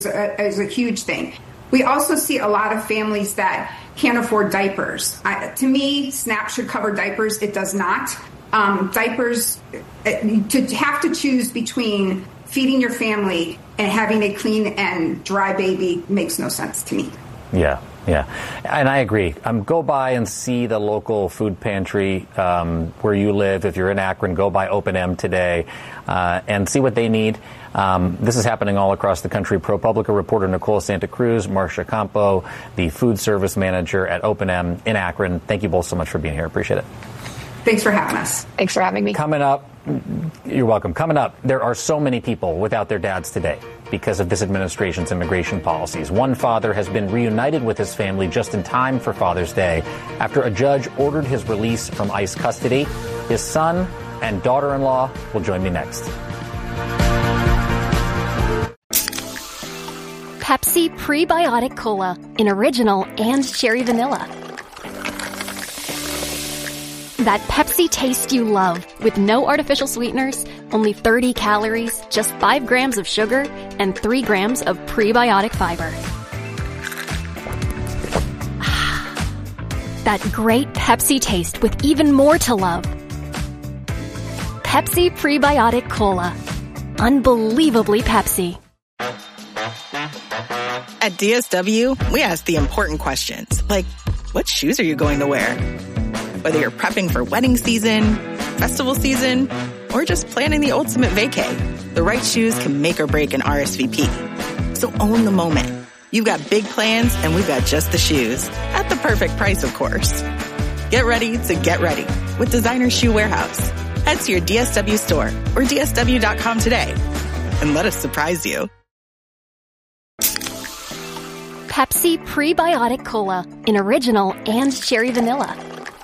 is a huge thing. We also see a lot of families that can't afford diapers. To me, SNAP should cover diapers. It does not. Diapers, to have to choose between feeding your family and having a clean and dry baby makes no sense to me. Yeah. And I agree. Go by and see the local food pantry where you live. If you're in Akron, go by Open M today and see what they need. This is happening all across the country. ProPublica reporter Nicole Santa Cruz, Marcia Campo, the food service manager at Open M in Akron. Thank you both so much for being here. Appreciate it. Thanks for having us. Thanks for having me. Coming up, you're welcome. Coming up, there are so many people without their dads today because of this administration's immigration policies. One father has been reunited with his family just in time for Father's Day after a judge ordered his release from ICE custody. His son and daughter-in-law will join me next. Pepsi Prebiotic Cola in original and cherry vanilla. That Pepsi taste you love, with no artificial sweeteners, only 30 calories, just 5 grams of sugar, and 3 grams of prebiotic fiber. That great Pepsi taste with even more to love. Pepsi Prebiotic Cola. Unbelievably Pepsi. At DSW, we ask the important questions, like, what shoes are you going to wear? Whether you're prepping for wedding season, festival season, or just planning the ultimate vacay, the right shoes can make or break an RSVP. So own the moment. You've got big plans, and we've got just the shoes. At the perfect price, of course. Get ready to get ready with Designer Shoe Warehouse. Head to your DSW store or DSW.com today and let us surprise you. Pepsi Prebiotic Cola in original and cherry vanilla.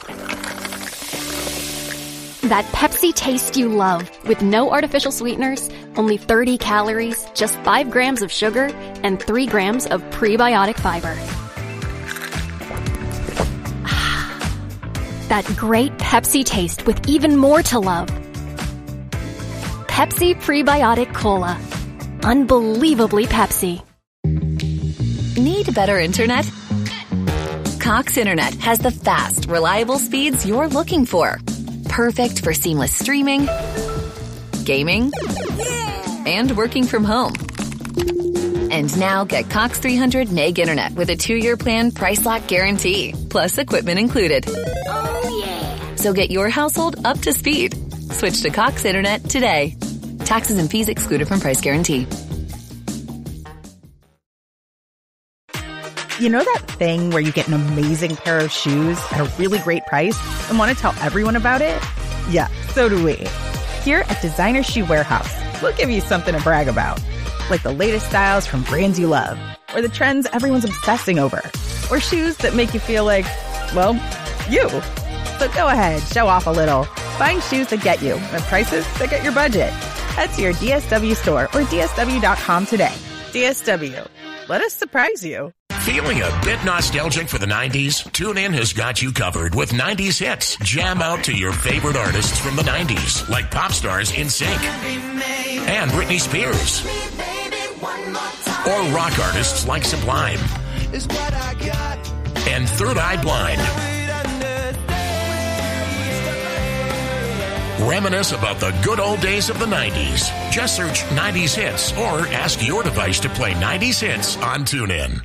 That Pepsi taste you love, with no artificial sweeteners, only 30 calories, just 5 grams of sugar, and 3 grams of prebiotic fiber. That great Pepsi taste with even more to love. Pepsi Prebiotic Cola. Unbelievably Pepsi. Need better internet? Cox Internet has the fast, reliable speeds you're looking for. Perfect for seamless streaming, gaming, and working from home. And now get Cox 300 meg internet with a 2-year plan, price lock guarantee, plus equipment included. Oh yeah! So get your household up to speed. Switch to Cox Internet today. Taxes and fees excluded from price guarantee. You know that thing where you get an amazing pair of shoes at a really great price and want to tell everyone about it? Yeah, so do we. Here at Designer Shoe Warehouse, we'll give you something to brag about. Like the latest styles from brands you love, or the trends everyone's obsessing over, or shoes that make you feel like, well, you. So go ahead, show off a little. Find shoes that get you at prices that get your budget. Head to your DSW store or DSW.com today. DSW. Let us surprise you. Feeling a bit nostalgic for the 90s? TuneIn has got you covered with 90s hits. Jam out to your favorite artists from the 90s, like pop stars NSYNC and Britney Spears. Or rock artists like Sublime and Third Eye Blind. Reminisce about the good old days of the 90s. Just search 90s hits or ask your device to play 90s hits on TuneIn.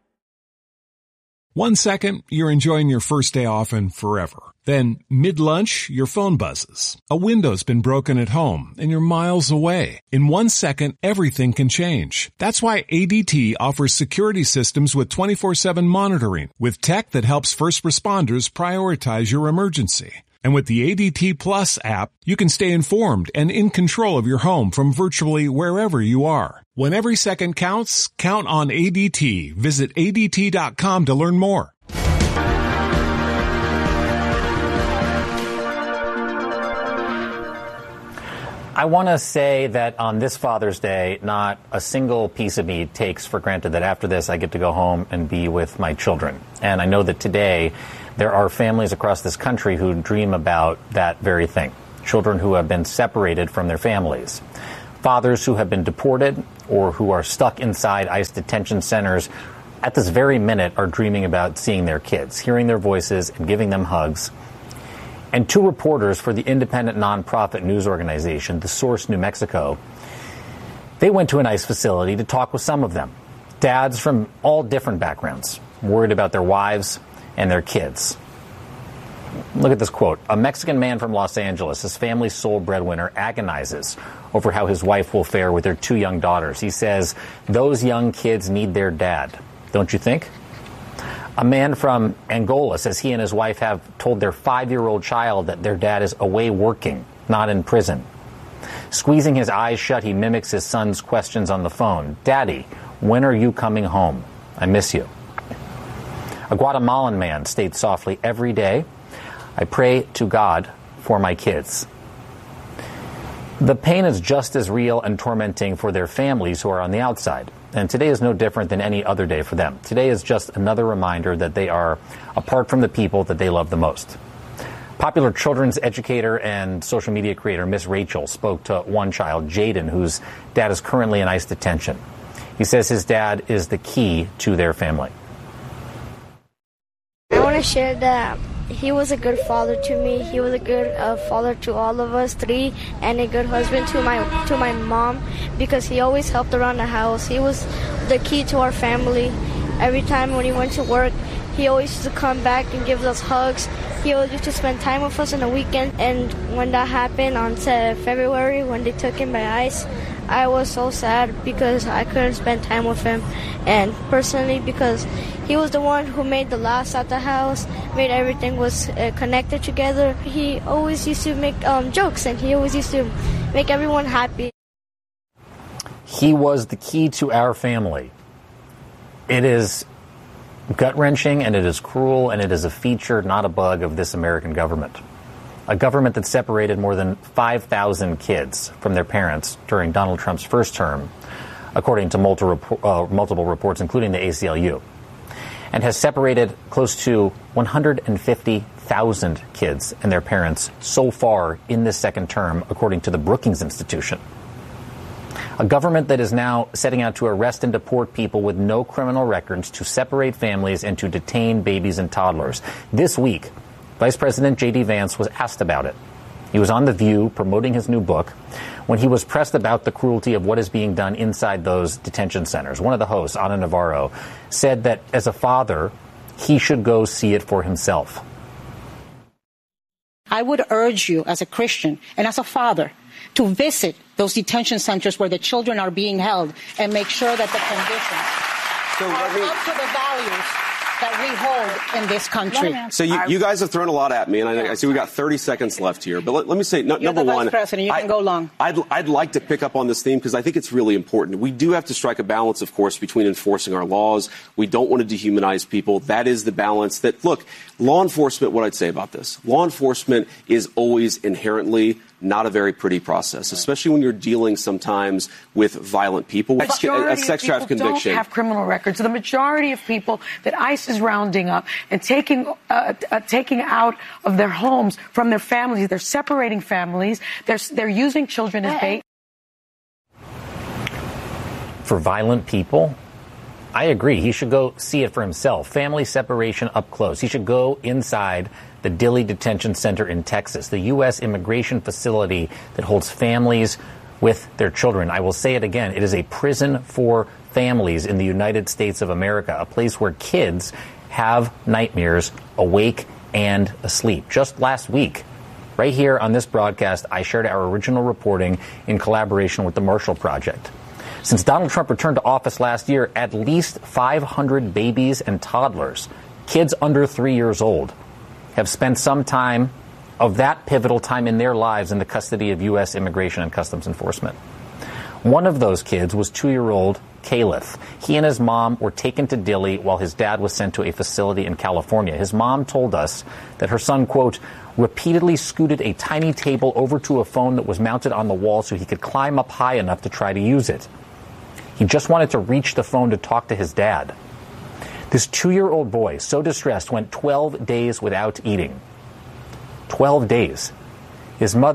1 second, you're enjoying your first day off and forever. Then, mid-lunch, your phone buzzes. A window's been broken at home and you're miles away. In 1 second, everything can change. That's why ADT offers security systems with 24/7 monitoring, with tech that helps first responders prioritize your emergency. And with the ADT Plus app, you can stay informed and in control of your home from virtually wherever you are. When every second counts, count on ADT. Visit ADT.com to learn more. I want to say that on this Father's Day, not a single piece of me takes for granted that after this I get to go home and be with my children. And I know that today there are families across this country who dream about that very thing. Children who have been separated from their families. Fathers who have been deported or who are stuck inside ICE detention centers at this very minute are dreaming about seeing their kids, hearing their voices, and giving them hugs. And 2 reporters for the independent nonprofit news organization, The Source New Mexico, they went to an ICE facility to talk with some of them. Dads from all different backgrounds, worried about their wives and their kids. Look at this quote. A Mexican man from Los Angeles, his family's sole breadwinner, agonizes over how his wife will fare with their 2 young daughters. He says, those young kids need their dad. Don't you think? A man from Angola says he and his wife have told their 5-year-old child that their dad is away working, not in prison. Squeezing his eyes shut, he mimics his son's questions on the phone. Daddy, when are you coming home? I miss you. A Guatemalan man states softly, every day, I pray to God for my kids. The pain is just as real and tormenting for their families who are on the outside. And today is no different than any other day for them. Today is just another reminder that they are apart from the people that they love the most. Popular children's educator and social media creator Miss Rachel spoke to one child, Jaden, whose dad is currently in ICE detention. He says his dad is the key to their family. I want to share that he was a good father to me. He was a good father to all of us 3, and a good husband to my mom, because he always helped around the house. He was the key to our family. Every time when he went to work, he always used to come back and give us hugs. He always used to spend time with us on the weekend. And when that happened on February, when they took him by ICE, I was so sad because I couldn't spend time with him. And personally, because he was the one who made the laughs at the house, made everything was connected together. He always used to make jokes, and he always used to make everyone happy. He was the key to our family. It is gut-wrenching, and it is cruel, and it is a feature, not a bug, of this American government. A government that separated more than 5,000 kids from their parents during Donald Trump's first term, according to multiple reports, including the ACLU, and has separated close to 150,000 kids and their parents so far in this second term, according to the Brookings Institution. A government that is now setting out to arrest and deport people with no criminal records, to separate families, and to detain babies and toddlers. This week, Vice President J.D. Vance was asked about it. He was on The View promoting his new book when he was pressed about the cruelty of what is being done inside those detention centers. One of the hosts, Ana Navarro, said that as a father, he should go see it for himself. I would urge you as a Christian and as a father to visit those detention centers where the children are being held and make sure that the conditions are up to the values that we hold in this country. So you guys have thrown a lot at me, and I see we got 30 seconds left here. But let me say, number one, Vice President, you can go long. I'd like to pick up on this theme because I think it's really important. We do have to strike a balance, of course, between enforcing our laws. We don't want to dehumanize people. That is the balance that, look, law enforcement, what I'd say about this, law enforcement is always inherently not a very pretty process, especially when you're dealing sometimes with violent people. A sex trafficking conviction. Don't have criminal records. The majority of people that ICE is rounding up and taking out of their homes from their families, they're separating families. They're using children as bait. For violent people, I agree. He should go see it for himself. Family separation up close. He should go inside the Dilley Detention Center in Texas, the U.S. immigration facility that holds families with their children. I will say it again. It is a prison for families in the United States of America, a place where kids have nightmares awake and asleep. Just last week, right here on this broadcast, I shared our original reporting in collaboration with the Marshall Project. Since Donald Trump returned to office last year, at least 500 babies and toddlers, kids under 3 years old, have spent some time of that pivotal time in their lives in the custody of U.S. Immigration and Customs Enforcement. One of those kids was 2-year-old Caliph. He and his mom were taken to Dilley while his dad was sent to a facility in California. His mom told us that her son, quote, repeatedly scooted a tiny table over to a phone that was mounted on the wall so he could climb up high enough to try to use it. He just wanted to reach the phone to talk to his dad. This 2-year-old boy, so distressed, went 12 days without eating. 12 days. His mother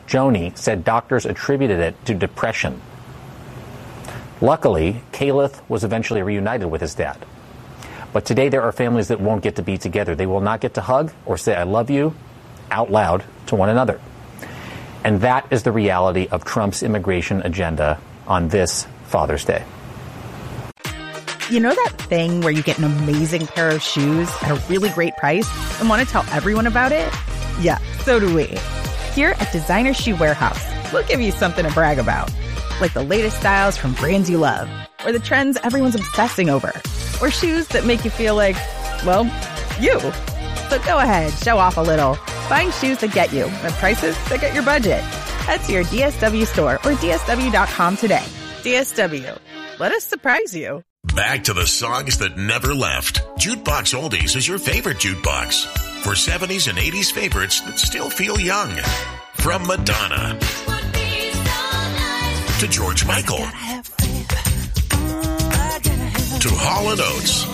Joni said doctors attributed it to depression. Luckily, Caleb was eventually reunited with his dad. But today there are families that won't get to be together. They will not get to hug or say, I love you out loud to one another. And that is the reality of Trump's immigration agenda on this Father's Day. You know that thing where you get an amazing pair of shoes at a really great price and want to tell everyone about it? Yeah, so do we. Here at Designer Shoe Warehouse, we'll give you something to brag about. Like the latest styles from brands you love, or the trends everyone's obsessing over, or shoes that make you feel like, well, you. So go ahead, show off a little. Find shoes that get you at prices that get your budget. Head to your DSW store or DSW.com today. DSW. Let us surprise you. Back to the songs that never left. Jukebox Oldies is your favorite jukebox. For 70s and 80s favorites that still feel young. From Madonna to George Michael to Hall & Oates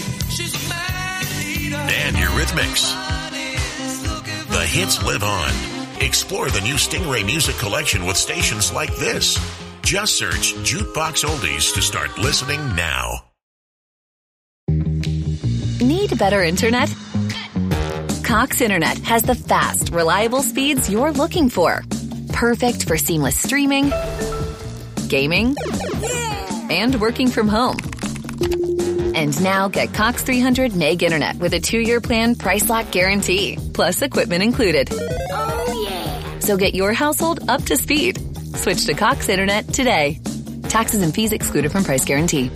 and Eurythmics. The hits live on. Explore the new Stingray Music Collection with stations like this. Just search Jukebox Oldies to start listening now. Need better internet? Cox Internet has the fast, reliable speeds you're looking for. Perfect for seamless streaming, gaming, and working from home. And now get Cox 300 meg internet with a 2-year plan price lock guarantee, plus equipment included. Oh, yeah. So get your household up to speed. Switch to Cox Internet today. Taxes and fees excluded from price guarantee.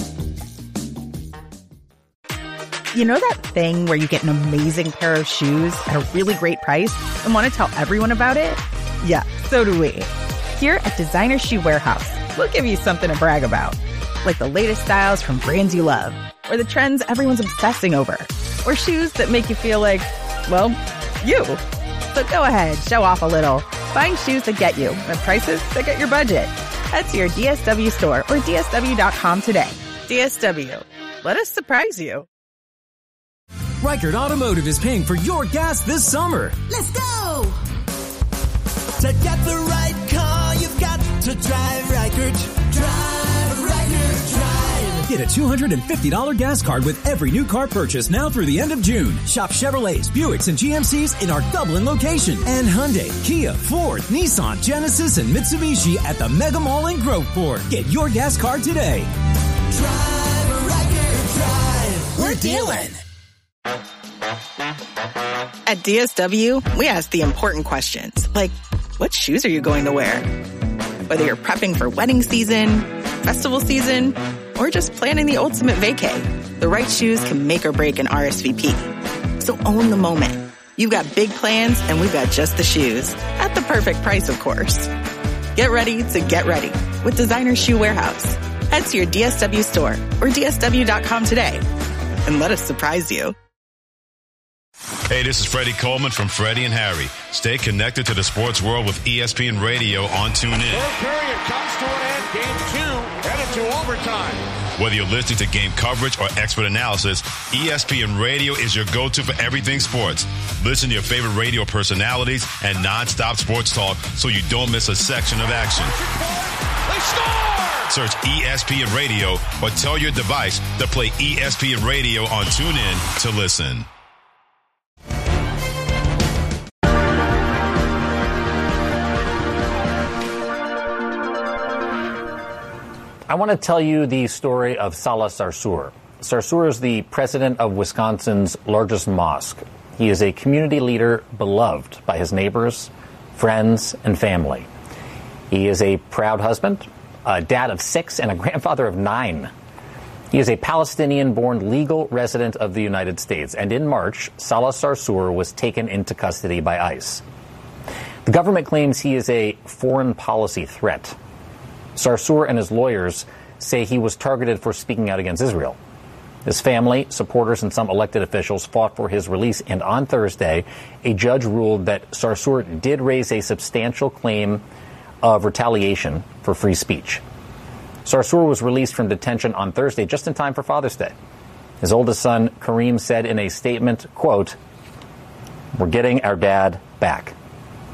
You know that thing where you get an amazing pair of shoes at a really great price and want to tell everyone about it? Yeah, so do we. Here at Designer Shoe Warehouse, we'll give you something to brag about. Like the latest styles from brands you love, or the trends everyone's obsessing over, or shoes that make you feel like, well, you. So go ahead, show off a little. Find shoes that get you at prices that get your budget. Head to your DSW store or DSW.com today. DSW. Let us surprise you. Reichert Automotive is paying for your gas this summer. Let's go! To get the right car, you've got to drive Reichert. Drive Reichert, drive. Get a $250 gas card with every new car purchase now through the end of June. Shop Chevrolets, Buicks, and GMCs in our Dublin location. And Hyundai, Kia, Ford, Nissan, Genesis, and Mitsubishi at the Mega Mall in Groveport. Get your gas card today. Drive Reichert, drive. We're dealing. At DSW, we ask the important questions, like, what shoes are you going to wear? Whether you're prepping for wedding season, festival season, or just planning the ultimate vacay, the right shoes can make or break an RSVP. So own the moment. You've got big plans, and we've got just the shoes. At the perfect price, of course. Get ready to get ready with Designer Shoe Warehouse. Head to your DSW store or DSW.com today and let us surprise you. Hey, this is Freddie Coleman from Freddie and Harry. Stay connected to the sports world with ESPN Radio on TuneIn. Third period comes to an end. Game 2 headed to overtime. Whether you're listening to game coverage or expert analysis, ESPN Radio is your go-to for everything sports. Listen to your favorite radio personalities and non-stop sports talk so you don't miss a section of action. They score! Search ESPN Radio or tell your device to play ESPN Radio on TuneIn to listen. I want to tell you the story of Salah Sarsour. Sarsour is the president of Wisconsin's largest mosque. He is a community leader beloved by his neighbors, friends, and family. He is a proud husband, a dad of 6, and a grandfather of 9. He is a Palestinian-born legal resident of the United States, and in March, Salah Sarsour was taken into custody by ICE. The government claims he is a foreign policy threat. Sarsour and his lawyers say he was targeted for speaking out against Israel. His family, supporters, and some elected officials fought for his release, and on Thursday, a judge ruled that Sarsour did raise a substantial claim of retaliation for free speech. Sarsour was released from detention on Thursday just in time for Father's Day. His oldest son, Kareem, said in a statement, quote, "We're getting our dad back."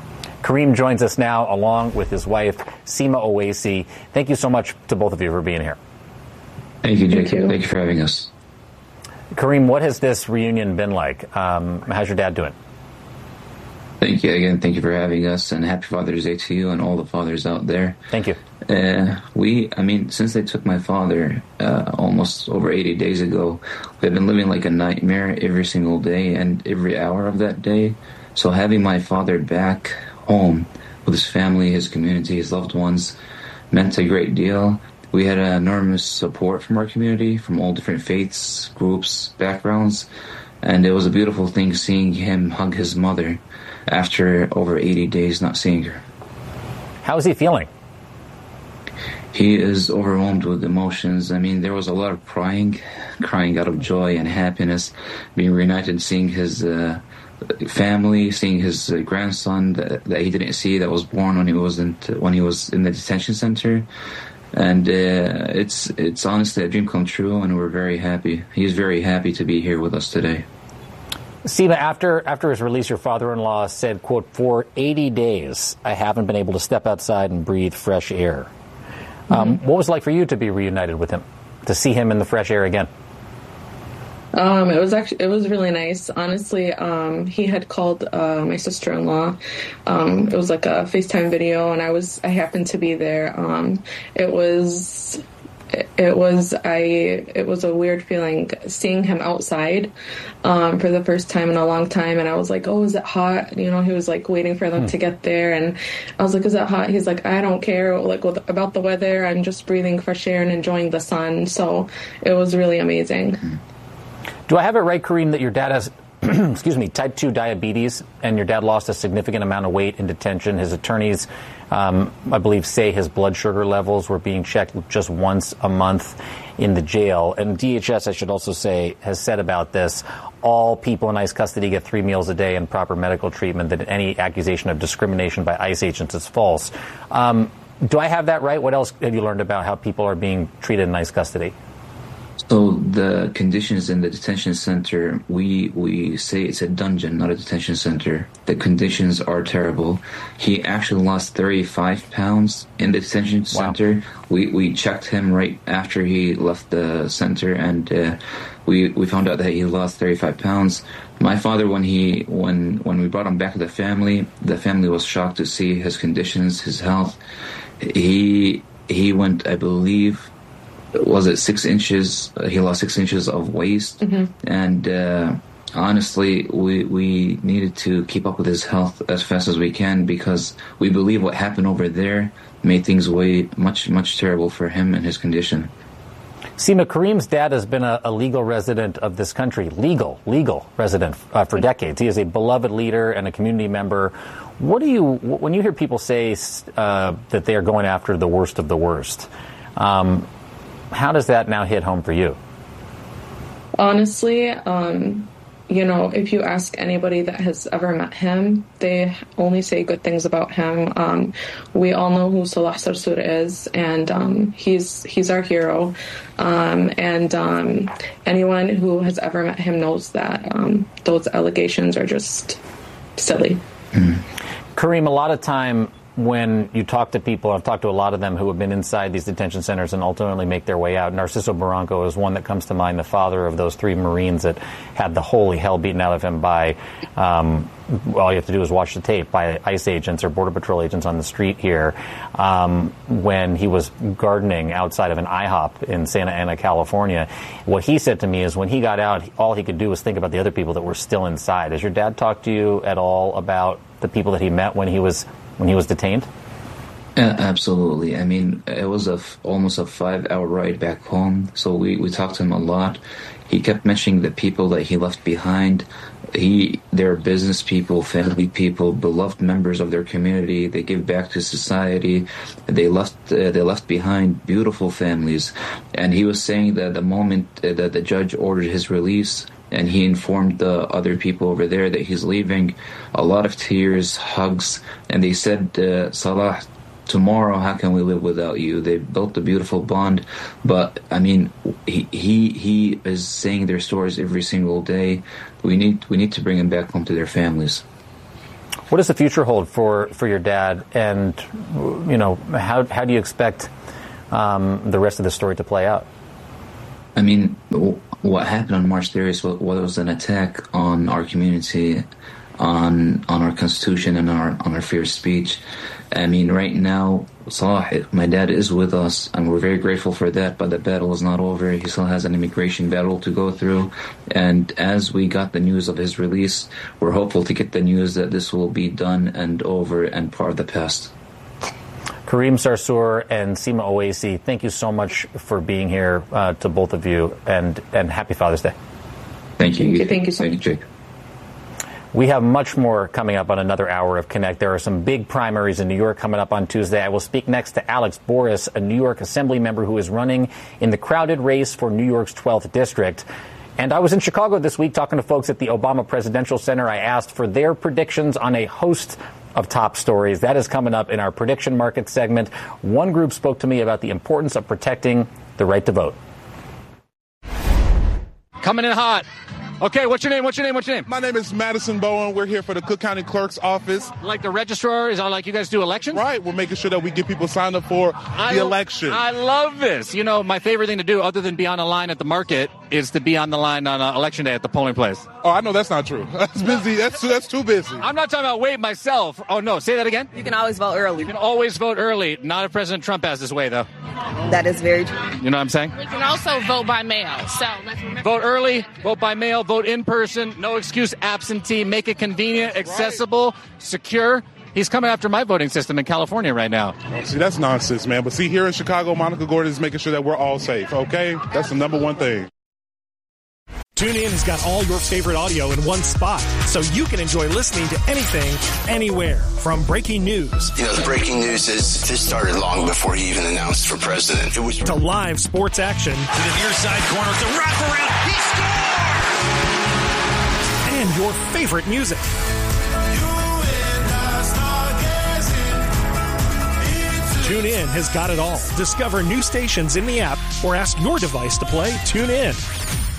Kareem joins us now along with his wife, Seema Owaisi. Thank you so much to both of you for being here. Thank you, Jake. Thank you for having us. Kareem, what has this reunion been like? How's your dad doing? Thank you again. Thank you for having us, and happy Father's Day to you and all the fathers out there. Thank you. Since they took my father almost over 80 days ago, we've been living like a nightmare every single day and every hour of that day. So having my father back home with his family, his community, his loved ones meant a great deal. We had enormous support from our community, from all different faiths, groups, backgrounds, and it was a beautiful thing seeing him hug his mother after over 80 days not seeing her. How is he feeling? He is overwhelmed with emotions. I mean, there was a lot of crying out of joy and happiness, being reunited, seeing his family, seeing his grandson that he didn't see, that was born when he was in the detention center. And it's honestly a dream come true, and we're very happy. He's very happy to be here with us today. Seema, after his release, your father-in-law said, quote, "For 80 days, I haven't been able to step outside and breathe fresh air." What was it like for you to be reunited with him, to see him in the fresh air again? It was really nice. Honestly, he had called my sister-in-law. It was like a FaceTime video, and I happened to be there. It was a weird feeling seeing him outside for the first time in a long time, and I was like, "Oh, is it hot?" You know, he was like waiting for them to get there, and I was like, "Is it hot?" He's like, "I don't care about the weather. I'm just breathing fresh air and enjoying the sun." So it was really amazing. Do I have it right, Kareem, that your dad has, type 2 diabetes, and your dad lost a significant amount of weight in detention? His attorneys, I believe, say his blood sugar levels were being checked just once a month in the jail. And DHS, I should also say, has said about this, all people in ICE custody get 3 meals a day and proper medical treatment, that any accusation of discrimination by ICE agents is false. Do I have that right? What else have you learned about how people are being treated in ICE custody? So the conditions in the detention center, we say it's a dungeon, not a detention center. The conditions are terrible. He actually lost 35 pounds in the detention center. We checked him right after he left the center, and we found out that he lost 35 pounds. My father, when we brought him back to the family was shocked to see his conditions, his health. He went, I believe, was it 6 inches? He lost 6 inches of waist. And honestly, we needed to keep up with his health as fast as we can, because we believe what happened over there made things way much terrible for him and his condition. Seema, Kareem's dad has been a legal resident of this country, legal resident for decades. He is a beloved leader and a community member. When you hear people say that they are going after the worst of the worst, how does that now hit home for you? Honestly, if you ask anybody that has ever met him, they only say good things about him. We all know who Salah Sarsour is, and he's our hero. Anyone who has ever met him knows that those allegations are just silly. Kareem, a lot of time when you talk to people, I've talked to a lot of them who have been inside these detention centers and ultimately make their way out. Narciso Barranco is one that comes to mind, the father of those 3 Marines that had the holy hell beaten out of him by, all you have to do is watch the tape, by ICE agents or Border Patrol agents on the street here, when he was gardening outside of an IHOP in Santa Ana, California. What he said to me is when he got out, all he could do was think about the other people that were still inside. Has your dad talked to you at all about the people that he met when he was detained? Absolutely. I mean, it was almost a 5-hour ride back home, so we talked to him a lot. He kept mentioning the people that he left behind. They're business people, family people, beloved members of their community. They give back to society. They left behind beautiful families. And he was saying that the moment that the judge ordered his release, and he informed the other people over there that he's leaving, a lot of tears, hugs, and they said, Salah, tomorrow, how can we live without you? They built a beautiful bond, but I mean, he is saying their stories every single day. We need to bring them back home to their families. What does the future hold for your dad? And, how do you expect the rest of the story to play out? I mean, what happened on March 30th was an attack on our community, on our Constitution, and on our freedom of speech. I mean, right now, Salah, my dad is with us, and we're very grateful for that, but the battle is not over. He still has an immigration battle to go through. And as we got the news of his release, we're hopeful to get the news that this will be done and over and part of the past. Kareem Sarsour and Sima Owaisi, thank you so much for being here, to both of you, and Happy Father's Day. Thank you. Thank you so much. Thank you, Jake. We have much more coming up on another hour of Connect. There are some big primaries in New York coming up on Tuesday. I will speak next to Alex Boris, a New York Assembly member who is running in the crowded race for New York's 12th district. And I was in Chicago this week talking to folks at the Obama Presidential Center. I asked for their predictions on a host of top stories. That is coming up in our prediction market segment. One group spoke to me about the importance of protecting the right to vote. Coming in hot. Okay, what's your name? My name is Madison Bowen. We're here for the Cook County Clerk's office. Like the registrar? Is that like you guys do elections? Right. We're making sure that we get people signed up for the election. I love this. My favorite thing to do other than be on the line at the market is to be on the line on election day at the polling place. Oh, I know that's not true. That's busy. That's too busy. I'm not talking about wait myself. Oh, no. Say that again. You can always vote early. You can always vote early. Not if President Trump has his way, though. That is very true. You know what I'm saying? We can also vote by mail. So let's remember. Vote early, vote by mail, vote in person, no excuse absentee, make it convenient, accessible, secure. He's coming after my voting system in California right now. Oh, see, that's nonsense, man. But see, here in Chicago, Monica Gordon is making sure that we're all safe, okay? That's the number one thing. TuneIn has got all your favorite audio in one spot, so you can enjoy listening to anything, anywhere. From breaking news. The breaking news is this started long before he even announced for president. It was to live sports action. To the near side corner, the wraparound, he scores! And your favorite music. TuneIn has got it all. Discover new stations in the app or ask your device to play TuneIn.